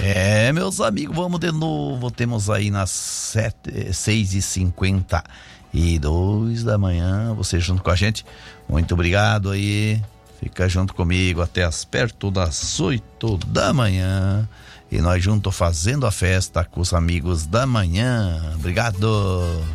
Meus amigos, vamos de novo. Temos aí nas 6h52 da manhã, você junto com a gente. Muito obrigado aí. Fica junto comigo até perto das 8 da manhã. E nós juntos fazendo a festa com os amigos da manhã. Obrigado.